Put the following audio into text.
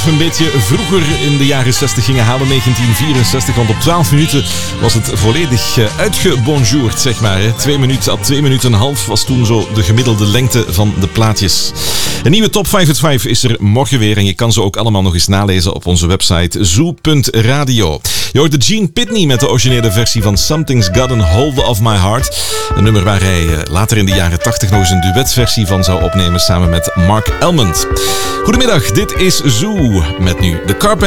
een beetje vroeger in de jaren 60 gingen halen, 1964. Want op 12 minuten was het volledig uitgebonjourd, zeg maar. 2 minuten à 2 minuten en een half was toen zo de gemiddelde lengte van de plaatjes. Een nieuwe Top 5 at 5 is er morgen weer. En je kan ze ook allemaal nog eens nalezen op onze website zoo.radio. Je hoort de Gene Pitney met de originele versie van Something's Gotten Hold of My Heart. Een nummer waar hij later in de jaren 80 nog eens een duetversie van zou opnemen samen met Mark Elmond. Goedemiddag, dit is Zoo met nu de Carpenters.